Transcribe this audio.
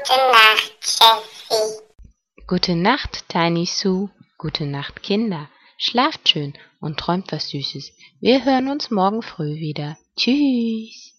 Nacht, Jessie. Gute Nacht, Tiny Sue. Gute Nacht, Kinder. Schlaft schön und träumt was Süßes. Wir hören uns morgen früh wieder. Tschüss.